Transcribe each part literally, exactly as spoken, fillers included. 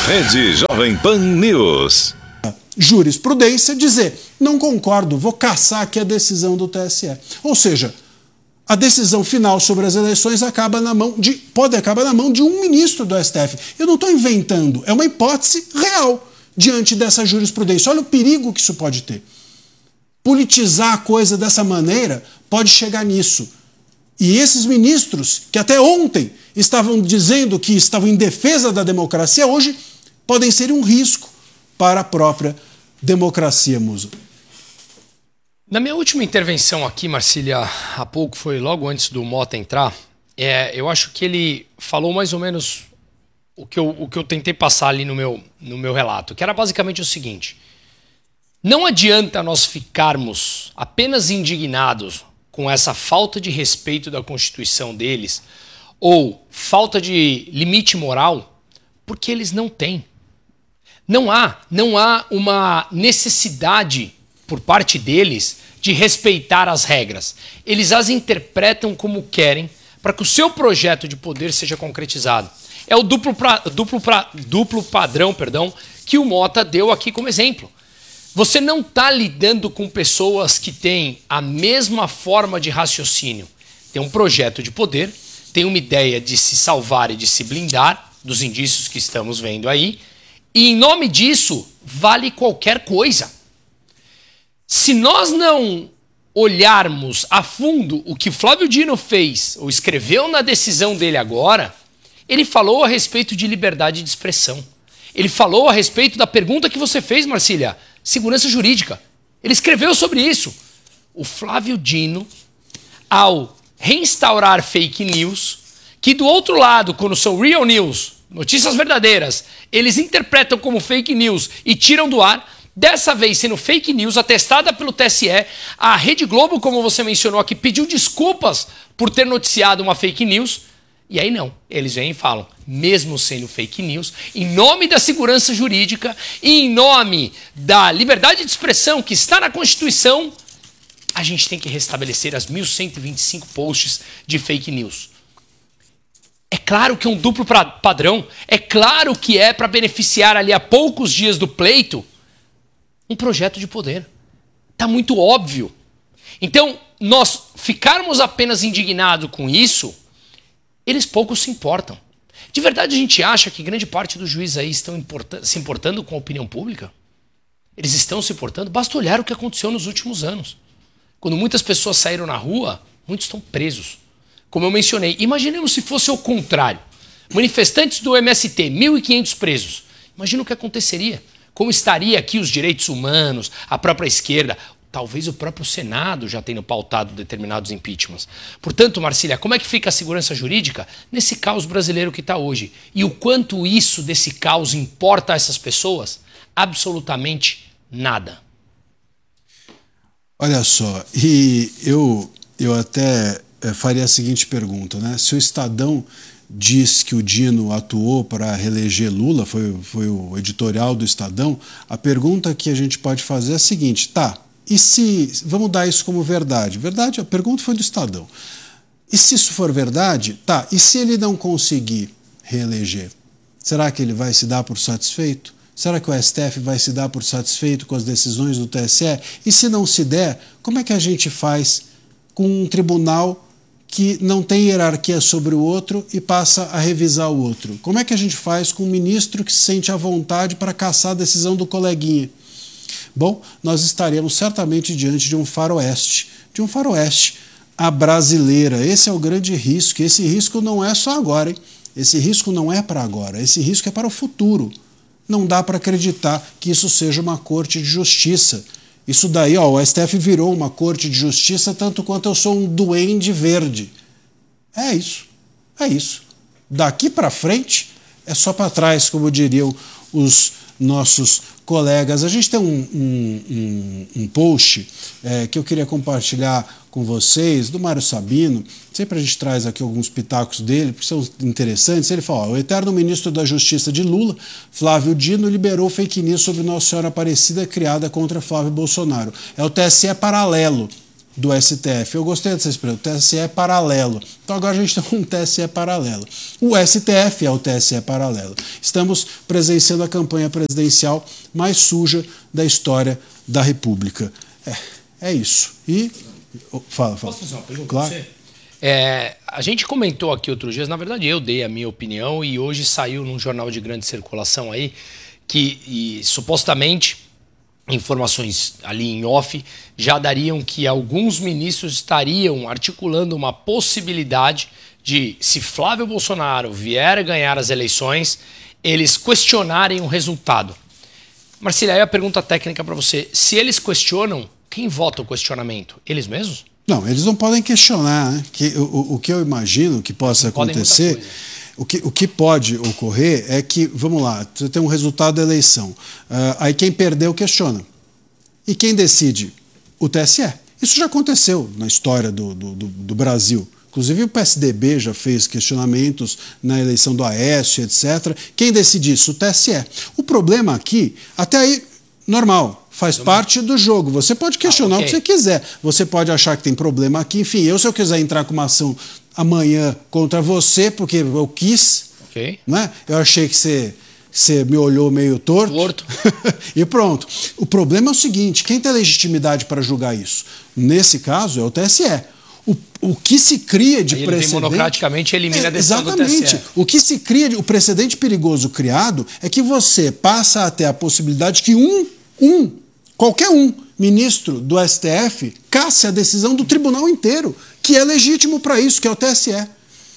Rede Jovem Pan News. Jurisprudência dizer, não concordo, vou cassar aqui a decisão do T S E. Ou seja, a decisão final sobre as eleições acaba na mão de, pode acabar na mão de um ministro do S T F. Eu não estou inventando, é uma hipótese real diante dessa jurisprudência. Olha o perigo que isso pode ter. Politizar a coisa dessa maneira pode chegar nisso. E esses ministros, que até ontem estavam dizendo que estavam em defesa da democracia, hoje podem ser um risco para a própria democracia, Musa. Na minha última intervenção aqui, Marcília, há pouco, foi logo antes do Mota entrar, é, eu acho que ele falou mais ou menos o que eu, o que eu tentei passar ali no meu, no meu relato, que era basicamente o seguinte: não adianta nós ficarmos apenas indignados com essa falta de respeito da Constituição deles ou falta de limite moral, porque eles não têm. Não há, não há uma necessidade por parte deles de respeitar as regras. Eles as interpretam como querem para que o seu projeto de poder seja concretizado. É o duplo, pra, duplo, pra, duplo padrão perdão, que o Mota deu aqui como exemplo. Você não está lidando com pessoas que têm a mesma forma de raciocínio. Tem um projeto de poder, tem uma ideia de se salvar e de se blindar dos indícios que estamos vendo aí, e em nome disso vale qualquer coisa. Se nós não olharmos a fundo o que Flávio Dino fez, ou escreveu na decisão dele agora, ele falou a respeito de liberdade de expressão. Ele falou a respeito da pergunta que você fez, Marcília, segurança jurídica. Ele escreveu sobre isso. O Flávio Dino, ao reinstaurar fake news, que do outro lado, quando são real news, notícias verdadeiras, eles interpretam como fake news e tiram do ar, dessa vez sendo fake news, atestada pelo T S E, a Rede Globo, como você mencionou aqui, pediu desculpas por ter noticiado uma fake news, e aí não, eles vêm e falam, mesmo sendo fake news, em nome da segurança jurídica e em nome da liberdade de expressão que está na Constituição, a gente tem que restabelecer as mil cento e vinte e cinco posts de fake news. É claro que é um duplo padrão, é claro que é para beneficiar ali a poucos dias do pleito um projeto de poder. Está muito óbvio. Então, nós ficarmos apenas indignados com isso, eles pouco se importam. De verdade, a gente acha que grande parte dos juízes aí estão importan- se importando com a opinião pública? Eles estão se importando? Basta olhar o que aconteceu nos últimos anos. Quando muitas pessoas saíram na rua, muitos estão presos. Como eu mencionei, imaginemos se fosse o contrário. Manifestantes do M S T, mil e quinhentos presos. Imagina o que aconteceria. Como estaria aqui os direitos humanos, a própria esquerda, talvez o próprio Senado já tenha pautado determinados impeachments. Portanto, Marcília, como é que fica a segurança jurídica nesse caos brasileiro que está hoje? E o quanto isso desse caos importa a essas pessoas? Absolutamente nada. Olha só, e eu, eu até é, faria a seguinte pergunta, né? Se o Estadão diz que o Dino atuou para reeleger Lula, foi, foi o editorial do Estadão, a pergunta que a gente pode fazer é a seguinte, tá, e se, vamos dar isso como verdade, verdade, a pergunta foi do Estadão, e se isso for verdade, tá, e se ele não conseguir reeleger, será que ele vai se dar por satisfeito? Será que o S T F vai se dar por satisfeito com as decisões do T S E? E se não se der, como é que a gente faz com um tribunal que não tem hierarquia sobre o outro e passa a revisar o outro? Como é que a gente faz com um ministro que se sente à vontade para cassar a decisão do coleguinha? Bom, nós estaremos certamente diante de um faroeste, de um faroeste à brasileira. Esse é o grande risco, e esse risco não é só agora, hein? Esse risco não é para agora, esse risco é para o futuro. Não dá para acreditar que isso seja uma corte de justiça. Isso daí, ó, o S T F virou uma corte de justiça tanto quanto eu sou um duende verde. É isso, é isso. Daqui para frente é só para trás, como diriam os nossos colegas. A gente tem um, um, um, um post é, que eu queria compartilhar com vocês, do Mário Sabino. Sempre a gente traz aqui alguns pitacos dele, porque são interessantes. Ele fala, ó, o eterno ministro da Justiça de Lula, Flávio Dino, liberou fake news sobre Nossa Senhora Aparecida criada contra Flávio Bolsonaro. É o T S E paralelo. do S T F. Eu gostei dessa expressão, o T S E é paralelo. Então agora a gente tem um T S E paralelo. O S T F é o T S E paralelo. Estamos presenciando a campanha presidencial mais suja da história da República. É, é isso. E... Fala, fala. Posso fazer uma pergunta claro. pra você? É, a gente comentou aqui outros dias, na verdade eu dei a minha opinião e hoje saiu num jornal de grande circulação aí que e, supostamente informações ali em off já dariam que alguns ministros estariam articulando uma possibilidade de, se Flávio Bolsonaro vier a ganhar as eleições, eles questionarem o resultado. Marcília, aí a pergunta técnica para você, se eles questionam, quem vota o questionamento? Eles mesmos? Não, eles não podem questionar, né? Que, o, o que eu imagino que possa acontecer, o que, o que pode ocorrer é que, vamos lá, você tem um resultado da eleição, uh, aí quem perdeu questiona. E quem decide? O T S E. Isso já aconteceu na história do, do, do, do Brasil. Inclusive o P S D B já fez questionamentos na eleição do Aécio, etcétera. Quem decide isso? O T S E. O problema aqui, até aí, normal. Faz parte do jogo. Você pode questionar ah, okay. o que você quiser. Você pode achar que tem problema aqui. Enfim, eu, se eu quiser entrar com uma ação amanhã contra você, porque eu quis, okay. né? Eu achei que você, você me olhou meio torto. Torto. E pronto. O problema é o seguinte, quem tem legitimidade para julgar isso? Nesse caso, é o T S E. O, o que se cria de Aí ele precedente... monocraticamente elimina é, a decisão exatamente. do T S E. O que se cria, o precedente perigoso criado é que você passa a ter a possibilidade que um, um, qualquer um, ministro do S T F casse a decisão do tribunal inteiro, que é legítimo para isso, que é o T S E.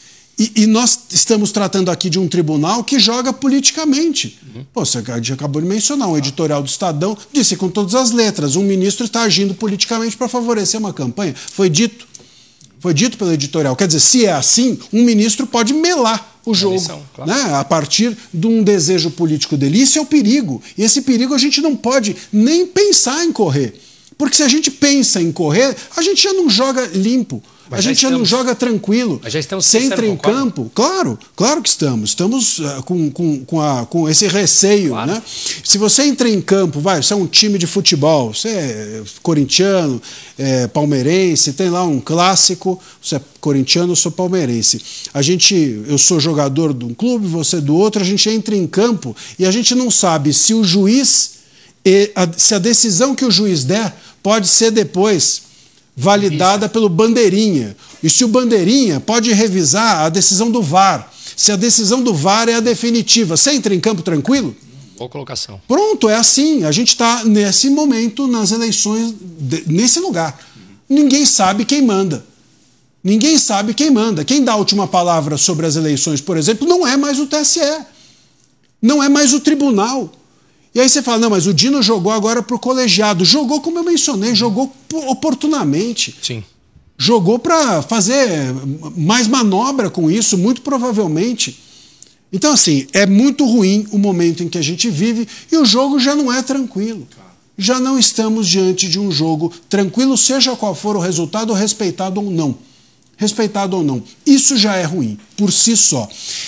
E, e nós estamos tratando aqui de um tribunal que joga politicamente. Uhum. Pô, você acabou de mencionar, um editorial do Estadão disse com todas as letras, um ministro está agindo politicamente para favorecer uma campanha. Foi dito. Foi dito pelo editorial. Quer dizer, se é assim, um ministro pode melar o jogo, eleição, claro. Né? A partir de um desejo político dele. Isso é o perigo. E esse perigo a gente não pode nem pensar em correr. Porque se a gente pensa em correr, a gente já não joga limpo. Mas a gente já, estamos, já não joga tranquilo. Mas já estamos Você entra em campo, claro, claro que estamos. Estamos uh, com, com, com, a, com esse receio. Claro. Né? Se você entra em campo, vai, você é um time de futebol, você é corintiano, é palmeirense, tem lá um clássico, você é corintiano, eu sou palmeirense. A gente, eu sou jogador de um clube, você do outro, a gente entra em campo e a gente não sabe se o juiz, se a decisão que o juiz der pode ser depois validada pelo bandeirinha. E se o bandeirinha pode revisar a decisão do V A R. Se a decisão do V A R é a definitiva, você entra em campo tranquilo? Boa colocação. Pronto, é assim. A gente está nesse momento nas eleições, nesse lugar. Ninguém sabe quem manda. Ninguém sabe quem manda. Quem dá a última palavra sobre as eleições, por exemplo, não é mais o T S E. Não é mais o tribunal. E aí você fala, não, mas o Dino jogou agora para o colegiado. Jogou, como eu mencionei, jogou oportunamente. Sim. Jogou para fazer mais manobra com isso, muito provavelmente. Então, assim, é muito ruim o momento em que a gente vive e o jogo já não é tranquilo. Já não estamos diante de um jogo tranquilo, seja qual for o resultado, respeitado ou não. Respeitado ou não. Isso já é ruim, por si só.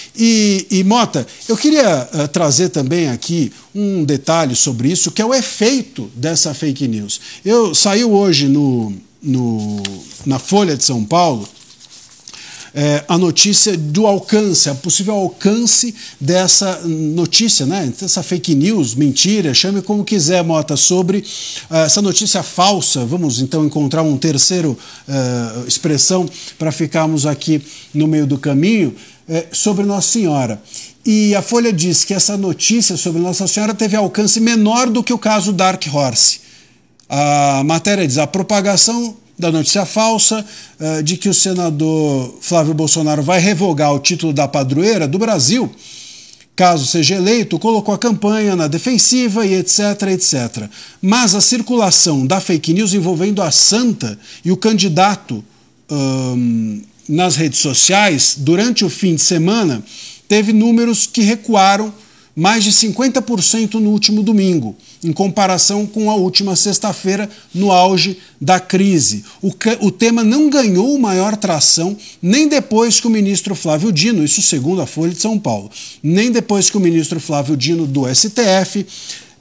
E, e Mota, eu queria uh, trazer também aqui um detalhe sobre isso, que é o efeito dessa fake news. Eu saiu hoje no, no, na Folha de São Paulo é, a notícia do alcance, a possível alcance dessa notícia, né? Essa fake news, mentira, chame como quiser, Mota, sobre uh, essa notícia falsa. Vamos então encontrar um terceiro uh, expressão para ficarmos aqui no meio do caminho, uh, sobre Nossa Senhora. E a Folha diz que essa notícia sobre Nossa Senhora teve alcance menor do que o caso Dark Horse. A matéria diz, a propagação da notícia falsa uh, de que o senador Flávio Bolsonaro vai revogar o título da padroeira do Brasil, caso seja eleito, colocou a campanha na defensiva e etc, etcétera. Mas a circulação da fake news envolvendo a santa e o candidato um, nas redes sociais, durante o fim de semana, teve números que recuaram mais de cinquenta por cento no último domingo, em comparação com a última sexta-feira, no auge da crise. O, o tema não ganhou maior tração nem depois que o ministro Flávio Dino, isso segundo a Folha de São Paulo, nem depois que o ministro Flávio Dino do S T F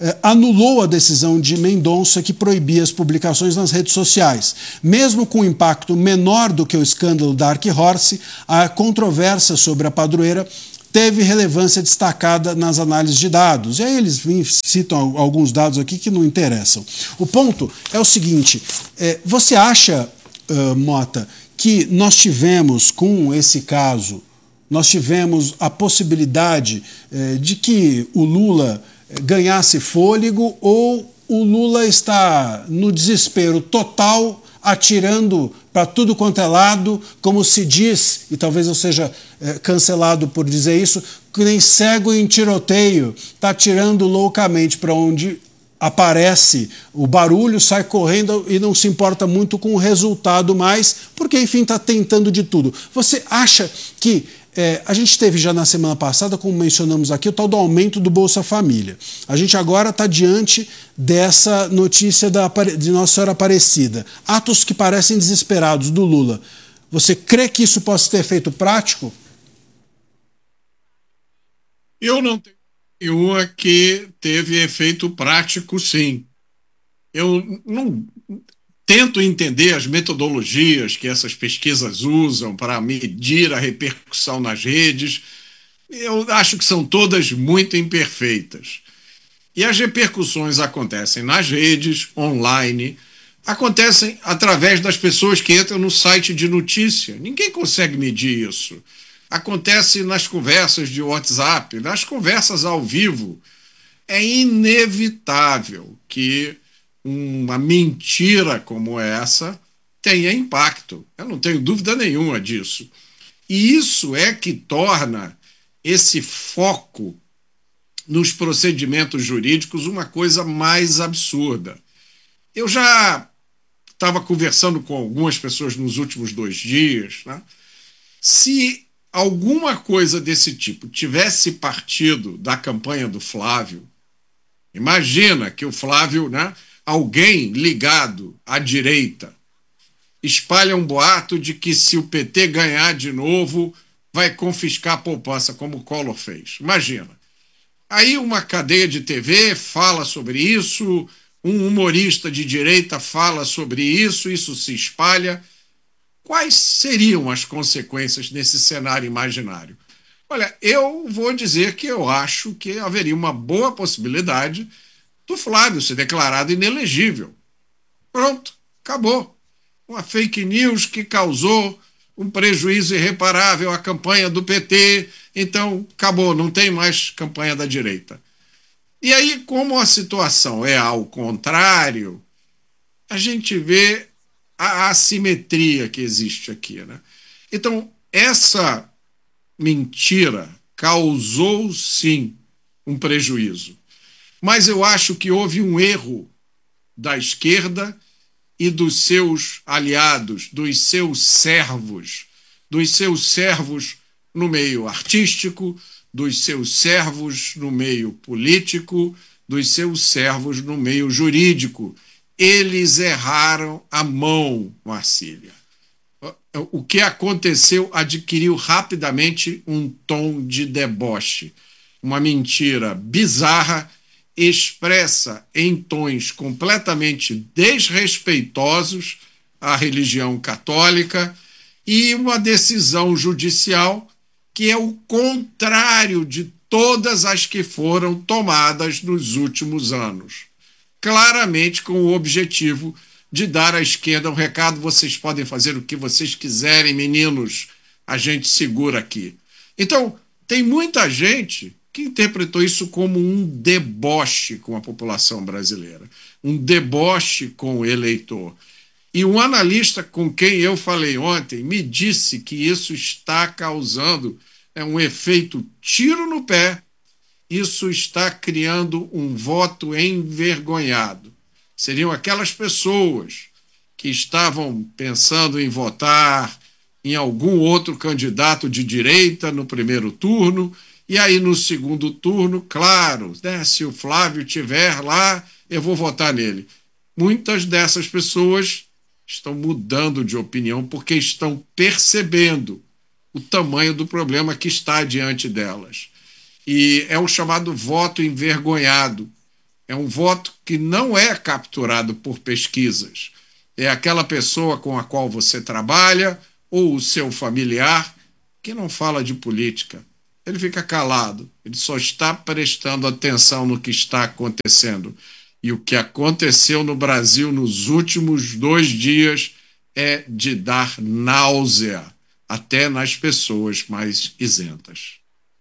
eh, anulou a decisão de Mendonça que proibia as publicações nas redes sociais. Mesmo com impacto menor do que o escândalo Dark Horse, a controvérsia sobre a padroeira teve relevância destacada nas análises de dados. E aí eles citam alguns dados aqui que não interessam. O ponto é o seguinte, é, você acha, uh, Mota, que nós tivemos com esse caso, nós tivemos a possibilidade uh, de que o Lula ganhasse fôlego ou o Lula está no desespero total, atirando para tudo quanto é lado, como se diz, e talvez eu seja é, cancelado por dizer isso, que nem cego em tiroteio, está atirando loucamente para onde aparece o barulho, sai correndo e não se importa muito com o resultado mais, porque, enfim, está tentando de tudo. Você acha que É, a gente teve já na semana passada, como mencionamos aqui, o tal do aumento do Bolsa Família. A gente agora está diante dessa notícia da, de Nossa Senhora Aparecida. Atos que parecem desesperados do Lula. Você crê que isso possa ter efeito prático? Eu não tenho nenhuma que teve efeito prático, sim. Eu não tento entender as metodologias que essas pesquisas usam para medir a repercussão nas redes. Eu acho que são todas muito imperfeitas. E as repercussões acontecem nas redes, online, acontecem através das pessoas que entram no site de notícia. Ninguém consegue medir isso. Acontece nas conversas de WhatsApp, nas conversas ao vivo. É inevitável que uma mentira como essa tenha impacto. Eu não tenho dúvida nenhuma disso. E isso é que torna esse foco nos procedimentos jurídicos uma coisa mais absurda. Eu já estava conversando com algumas pessoas nos últimos dois dias, né? Se alguma coisa desse tipo tivesse partido da campanha do Flávio, imagina que o Flávio, né, alguém ligado à direita espalha um boato de que se o P T ganhar de novo vai confiscar a poupança, como o Collor fez. Imagina. Aí uma cadeia de T V fala sobre isso, um humorista de direita fala sobre isso, isso se espalha. Quais seriam as consequências nesse cenário imaginário? Olha, eu vou dizer que eu acho que haveria uma boa possibilidade do Flávio ser declarado inelegível. Pronto, acabou. Uma fake news que causou um prejuízo irreparável à campanha do P T, então acabou, não tem mais campanha da direita. E aí, como a situação é ao contrário, a gente vê a assimetria que existe aqui, né? Então, essa mentira causou, sim, um prejuízo. Mas eu acho que houve um erro da esquerda e dos seus aliados, dos seus servos, dos seus servos no meio artístico, dos seus servos no meio político, dos seus servos no meio jurídico. Eles erraram a mão, Marcília. O que aconteceu adquiriu rapidamente um tom de deboche, uma mentira bizarra, expressa em tons completamente desrespeitosos à religião católica e uma decisão judicial que é o contrário de todas as que foram tomadas nos últimos anos. Claramente com o objetivo de dar à esquerda um recado: vocês podem fazer o que vocês quiserem, meninos, a gente segura aqui. Então, tem muita gente que interpretou isso como um deboche com a população brasileira, um deboche com o eleitor. E um analista com quem eu falei ontem me disse que isso está causando é, um efeito tiro no pé, isso está criando um voto envergonhado. Seriam aquelas pessoas que estavam pensando em votar em algum outro candidato de direita no primeiro turno, e aí no segundo turno, claro, né, se o Flávio estiver lá, eu vou votar nele. Muitas dessas pessoas estão mudando de opinião porque estão percebendo o tamanho do problema que está diante delas. E é o chamado voto envergonhado. É um voto que não é capturado por pesquisas. É aquela pessoa com a qual você trabalha ou o seu familiar que não fala de política. Ele fica calado, ele só está prestando atenção no que está acontecendo. E o que aconteceu no Brasil nos últimos dois dias é de dar náusea, até nas pessoas mais isentas.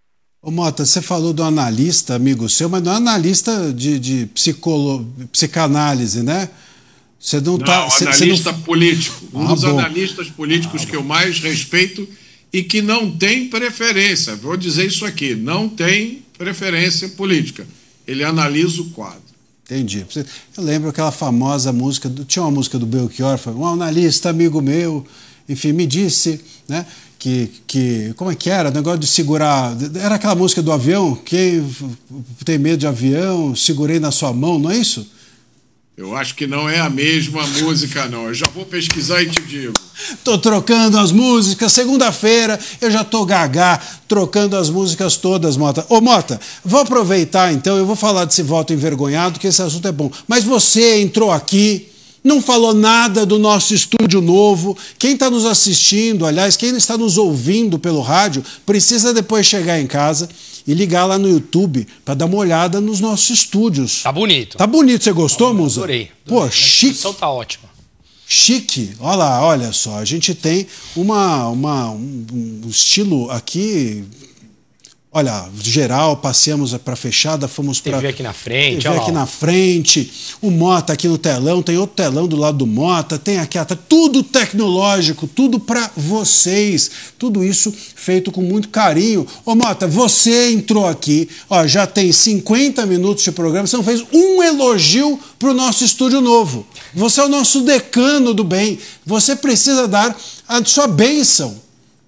Ô Mota, você falou do analista, amigo seu, mas não é analista de, de psicolo, psicanálise, né? Você não, não tá, cê, analista cê não... político. Um ah, dos bom. analistas políticos ah, que eu mais respeito e que não tem preferência. Vou dizer isso aqui, não tem preferência política. Ele analisa o quadro. Entendi. Eu lembro aquela famosa música, do, tinha uma música do Belchior, foi um analista amigo meu, enfim, me disse, né, que, que, como é que era, o negócio de segurar, era aquela música do avião, quem tem medo de avião, segurei na sua mão, não é isso? Eu acho que não é a mesma música, não. Eu já vou pesquisar e te digo. Tô trocando as músicas. Segunda-feira eu já tô gagá, trocando as músicas todas, Mota. Ô, Mota, vou aproveitar então, eu vou falar desse voto envergonhado, que esse assunto é bom. Mas você entrou aqui, não falou nada do nosso estúdio novo. Quem está nos assistindo, aliás, quem está nos ouvindo pelo rádio, precisa depois chegar em casa e ligar lá no YouTube para dar uma olhada nos nossos estúdios. Tá bonito. Tá bonito. Você gostou, tá Musa? Adorei. Pô, chique. A produção tá ótima. Chique. Olha lá, olha só. A gente tem uma, uma, um, um estilo aqui... Olha, geral, passeamos para a fechada, fomos para... T V aqui na frente, T V aqui na frente, o Mota aqui no telão, tem outro telão do lado do Mota, tem aqui atrás, tudo tecnológico, tudo para vocês, tudo isso feito com muito carinho. Ô Mota, você entrou aqui, ó, já tem cinquenta minutos de programa, você não fez um elogio para o nosso estúdio novo. Você é o nosso decano do bem, você precisa dar a sua bênção.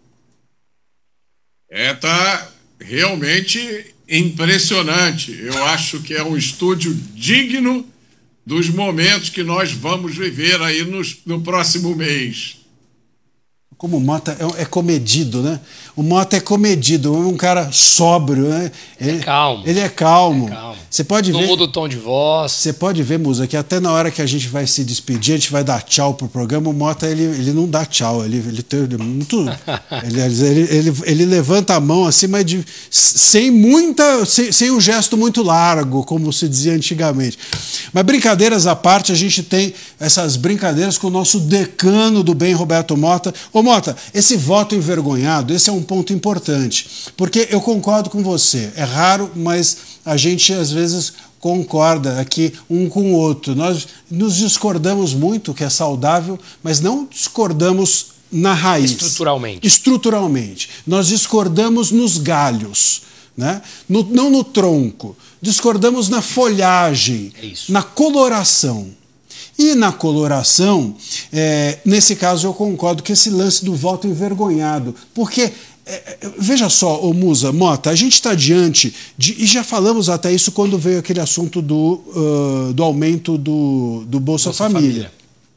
É, tá... realmente impressionante. Eu acho que é um estúdio digno dos momentos que nós vamos viver aí no, no próximo mês. Como o Mota é, é comedido, né? O Mota é comedido, é um cara sóbrio, né? Ele é calmo. Ele é calmo. É calmo. Você pode não ver. Não muda o tom de voz. Você pode ver, Musa, que até na hora que a gente vai se despedir, a gente vai dar tchau pro programa, o Mota ele, ele não dá tchau, ele, ele tem ele, muito. ele, ele, ele, ele levanta a mão assim, mas de, sem muita. Sem, sem um gesto muito largo, como se dizia antigamente. Mas brincadeiras à parte, a gente tem essas brincadeiras com o nosso decano do bem, Roberto Mota. Ô Mota, esse voto envergonhado, esse é um ponto importante, porque eu concordo com você, é raro, mas a gente às vezes concorda aqui um com o outro. Nós nos discordamos muito, que é saudável, mas não discordamos na raiz. Estruturalmente. Estruturalmente. Nós discordamos nos galhos, né? No, não no tronco. Discordamos na folhagem, é isso. Na coloração. E na coloração, é, nesse caso eu concordo que esse lance do voto envergonhado, porque, é, veja só, ô Musa, Mota, a gente está diante de, e já falamos até isso quando veio aquele assunto do, uh, do aumento do, do Bolsa, Bolsa Família. Família.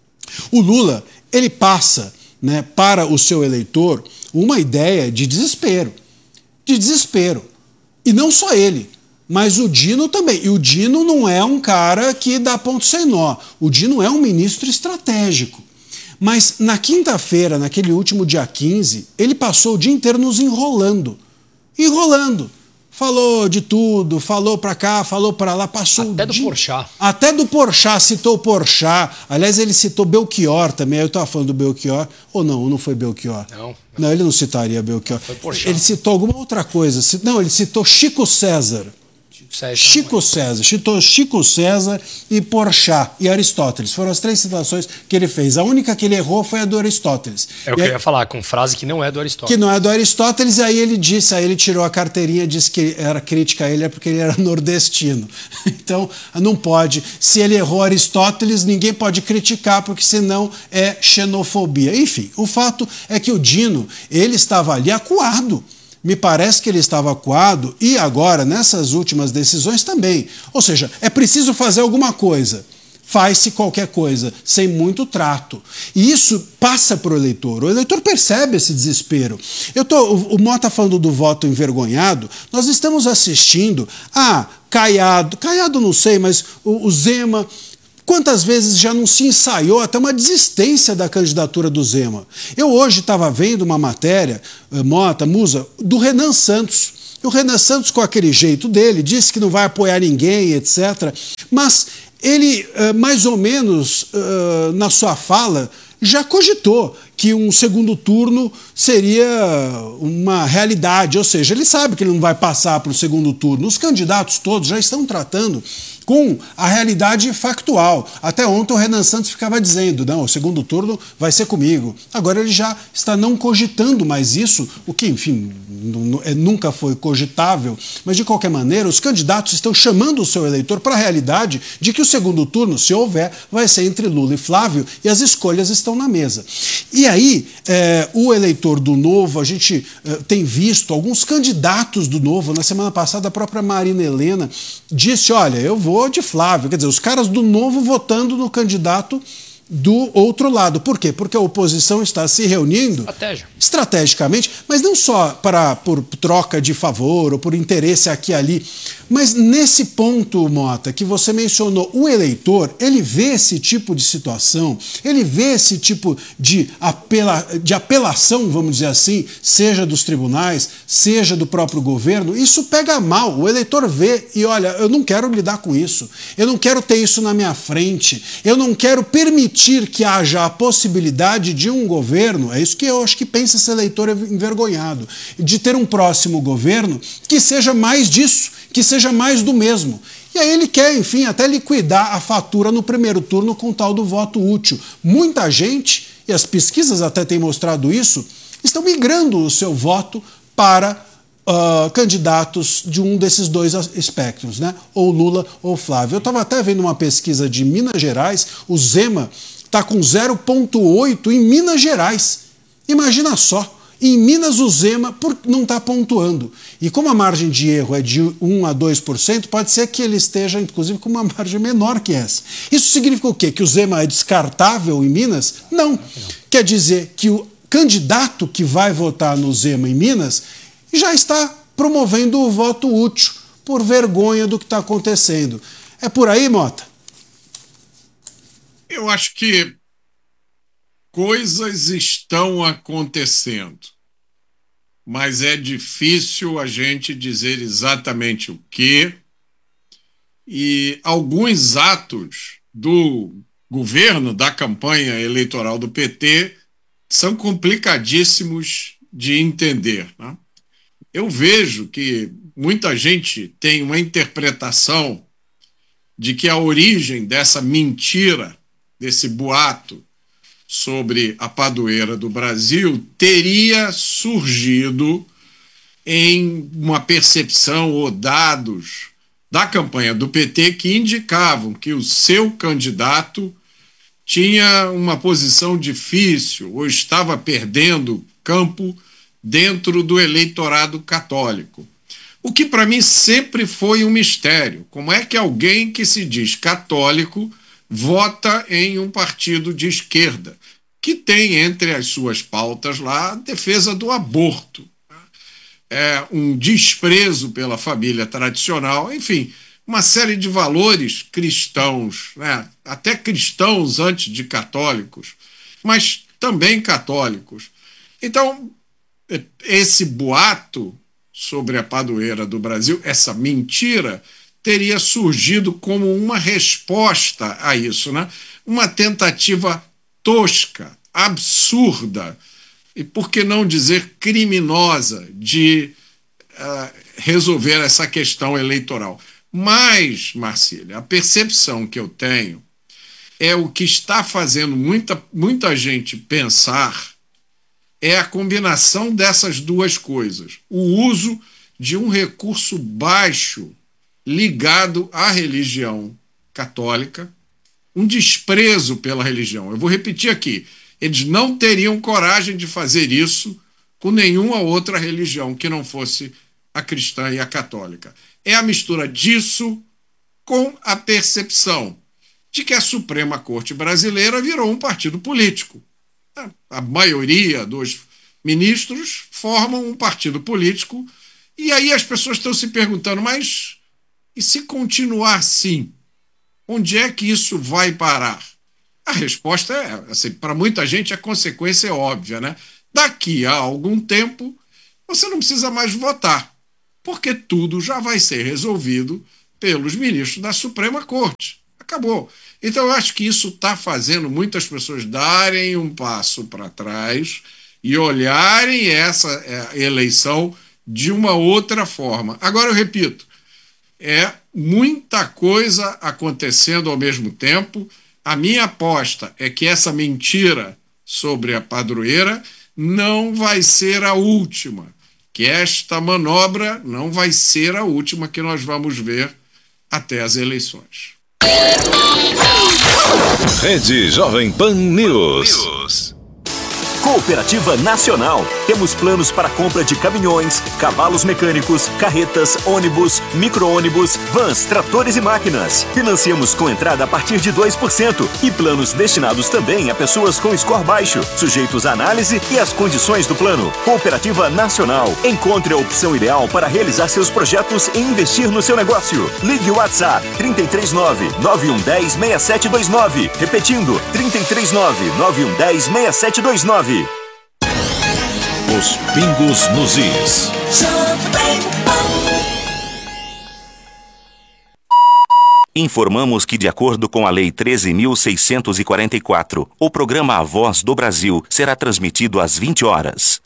O Lula, ele passa, né, para o seu eleitor uma ideia de desespero, de desespero, e não só ele. Mas o Dino também. E o Dino não é um cara que dá ponto sem nó. O Dino é um ministro estratégico. Mas na quinta-feira, naquele último dia quinze, ele passou o dia inteiro nos enrolando. Enrolando. Falou de tudo, falou pra cá, falou pra lá, passou Até o do dia... Porchat. Até do Porchat, citou o Porchat. Aliás, ele citou Belchior também. Eu estava falando do Belchior. Ou não, não foi Belchior. Não. Não, não ele não citaria Belchior. Foi Porchat. Ele citou alguma outra coisa. Não, ele citou Chico César. César, Chico César, citou Chico César e Porchat e Aristóteles. Foram as três citações que ele fez. A única que ele errou foi a do Aristóteles. É o que aí, eu ia falar, com frase que não é do Aristóteles. Que não é do Aristóteles, e aí ele disse, aí ele tirou a carteirinha, disse que era crítica a ele é porque ele era nordestino. Então, não pode. Se ele errou Aristóteles, ninguém pode criticar, porque senão é xenofobia. Enfim, o fato é que o Dino, ele estava ali acuado. Me parece que ele estava acuado e agora, nessas últimas decisões também. Ou seja, é preciso fazer alguma coisa. faz-se qualquer coisa, sem muito trato. E isso passa para o eleitor. O eleitor percebe esse desespero. Eu tô, o, o Mota falando do voto envergonhado, nós estamos assistindo a Caiado, Caiado não sei, mas o, o Zema... Quantas vezes já não se ensaiou até uma desistência da candidatura do Zema? Eu hoje estava vendo uma matéria, Mota, Musa, do Renan Santos. O Renan Santos, com aquele jeito dele, disse que não vai apoiar ninguém, etcétera. Mas ele, mais ou menos, na sua fala, já cogitou que um segundo turno seria uma realidade. Ou seja, ele sabe que ele não vai passar para o segundo turno. Os candidatos todos já estão tratando com a realidade factual. Até ontem o Renan Santos ficava dizendo, não, o segundo turno vai ser comigo. Agora ele já está não cogitando mais isso, o que, enfim, nunca foi cogitável, mas de qualquer maneira os candidatos estão chamando o seu eleitor para a realidade de que o segundo turno, se houver, vai ser entre Lula e Flávio e as escolhas estão na mesa. E aí, é, o eleitor do Novo, a gente é, tem visto alguns candidatos do Novo, na semana passada a própria Marina Helena disse, olha, eu vou de Flávio, quer dizer, os caras do Novo votando no candidato do outro lado. Por quê? Porque a oposição está se reunindo Estratégia. estrategicamente, mas não só para, por troca de favor ou por interesse aqui e ali, mas nesse ponto, Mota, que você mencionou, o eleitor, ele vê esse tipo de situação, ele vê esse tipo de, apela, de apelação, vamos dizer assim, seja dos tribunais, seja do próprio governo, isso pega mal, o eleitor vê e olha, eu não quero lidar com isso, eu não quero ter isso na minha frente, eu não quero permitir que haja a possibilidade de um governo, é isso que eu acho que pensa esse eleitor envergonhado, de ter um próximo governo que seja mais disso, que seja mais do mesmo. E aí ele quer, enfim, até liquidar a fatura no primeiro turno com o tal do voto útil. Muita gente, e as pesquisas até têm mostrado isso, estão migrando o seu voto para Uh, candidatos de um desses dois espectros, né? Ou Lula ou Flávio. Eu estava até vendo uma pesquisa de Minas Gerais, o Zema está com zero vírgula oito em Minas Gerais. Imagina só, em Minas o Zema por, não está pontuando. E como a margem de erro é de um a dois por cento, pode ser que ele esteja, inclusive, com uma margem menor que essa. Isso significa o quê? Que o Zema é descartável em Minas? Não. Não. Quer dizer que o candidato que vai votar no Zema em Minas já está promovendo o voto útil por vergonha do que está acontecendo. É por aí, Mota? Eu acho que coisas estão acontecendo, mas é difícil a gente dizer exatamente o quê. E alguns atos do governo, da campanha eleitoral do P T, são complicadíssimos de entender, né? Eu vejo que muita gente tem uma interpretação de que a origem dessa mentira, desse boato sobre a padroeira do Brasil, teria surgido em uma percepção ou dados da campanha do P T que indicavam que o seu candidato tinha uma posição difícil ou estava perdendo campo dentro do eleitorado católico. O que para mim sempre foi um mistério. Como é que alguém que se diz católico vota em um partido de esquerda, que tem entre as suas pautas lá a defesa do aborto, é um desprezo pela família tradicional, enfim, uma série de valores cristãos, né? Até cristãos antes de católicos, mas também católicos. Então, esse boato sobre a padroeira do Brasil, essa mentira, teria surgido como uma resposta a isso, né? Uma tentativa tosca, absurda, e por que não dizer criminosa, de uh, resolver essa questão eleitoral. Mas, Marcília, a percepção que eu tenho é o que está fazendo muita, muita gente pensar é a combinação dessas duas coisas. O uso de um recurso baixo ligado à religião católica, um desprezo pela religião. Eu vou repetir aqui, eles não teriam coragem de fazer isso com nenhuma outra religião que não fosse a cristã e a católica. É a mistura disso com a percepção de que a Suprema Corte Brasileira virou um partido político. A maioria dos ministros formam um partido político, e aí as pessoas estão se perguntando, mas e se continuar assim? Onde é que isso vai parar? A resposta é, assim, para muita gente a consequência é óbvia, né? Daqui a algum tempo você não precisa mais votar, porque tudo já vai ser resolvido pelos ministros da Suprema Corte. Acabou. Então eu acho que isso está fazendo muitas pessoas darem um passo para trás e olharem essa eleição de uma outra forma. Agora eu repito, é muita coisa acontecendo ao mesmo tempo. A minha aposta é que essa mentira sobre a padroeira não vai ser a última, que esta manobra não vai ser a última que nós vamos ver até as eleições. Rede Jovem Pan News. Cooperativa Nacional. Temos planos para compra de caminhões, cavalos mecânicos, carretas, ônibus, micro-ônibus, vans, tratores e máquinas. Financiamos com entrada a partir de dois por cento e planos destinados também a pessoas com score baixo, sujeitos à análise e às condições do plano. Cooperativa Nacional. Encontre a opção ideal para realizar seus projetos e investir no seu negócio. Ligue o WhatsApp trinta e três nove, nove um um zero, seis sete dois nove. Repetindo, trinta e três nove, nove um um zero, seis sete dois nove. Os pingos nos is. Informamos que, de acordo com a Lei treze mil seiscentos e quarenta e quatro, o programa A Voz do Brasil será transmitido às vinte horas.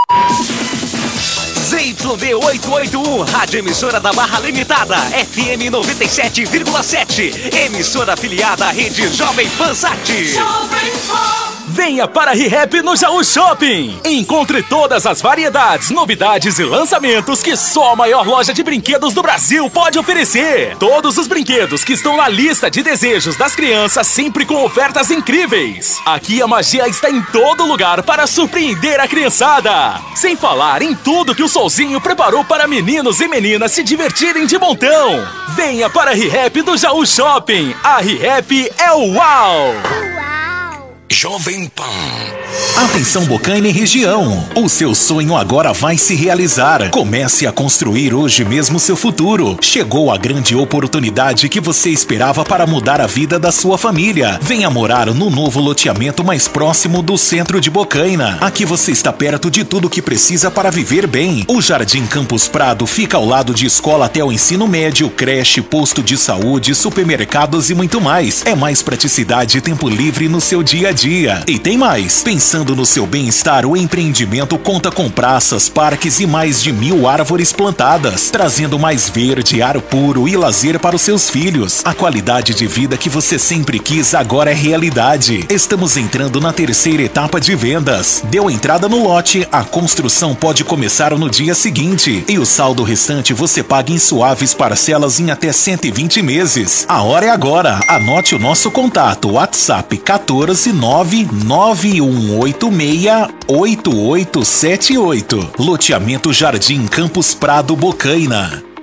Z Y D oitocentos e oitenta e um, Rádio Emissora da Barra Limitada, F M noventa e sete vírgula sete, emissora afiliada à Rede Jovem Pan Sat. Venha para a ReHap no Jaú Shopping. Encontre todas as variedades, novidades e lançamentos que só a maior loja de brinquedos do Brasil pode oferecer. Todos os brinquedos que estão na lista de desejos das crianças, sempre com ofertas incríveis. Aqui a magia está em todo lugar para surpreender a criançada. Sem falar em tudo que o Solzinho preparou para meninos e meninas se divertirem de montão. Venha para a ReHap do Jaú Shopping. A ReHap é o uau! Jovem Pan. Atenção Bocaina e região, o seu sonho agora vai se realizar. Comece a construir hoje mesmo seu futuro. Chegou a grande oportunidade que você esperava para mudar a vida da sua família. Venha morar no novo loteamento mais próximo do centro de Bocaina. Aqui você está perto de tudo que precisa para viver bem. O Jardim Campos Prado fica ao lado de escola até o ensino médio, creche, posto de saúde, supermercados e muito mais. É mais praticidade e tempo livre no seu dia a dia. E tem mais, pensando no seu bem-estar, o empreendimento conta com praças, parques e mais de mil árvores plantadas, trazendo mais verde, ar puro e lazer para os seus filhos. A qualidade de vida que você sempre quis agora é realidade. Estamos entrando na terceira etapa de vendas. Deu entrada no lote, a construção pode começar no dia seguinte e o saldo restante você paga em suaves parcelas em até cento e vinte meses. A hora é agora. Anote o nosso contato, WhatsApp quatorze nove nove um oito seis oito oito sete oito. Loteamento Jardim Campos Prado Bocaina.